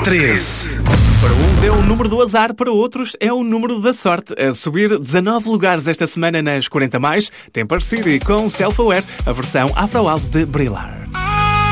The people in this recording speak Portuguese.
13. Para uns é o número do azar, para outros é o número da sorte. A subir 19 lugares esta semana nas 40 mais, tem Temper City com Self-Aware, a versão Afro House de Brillar.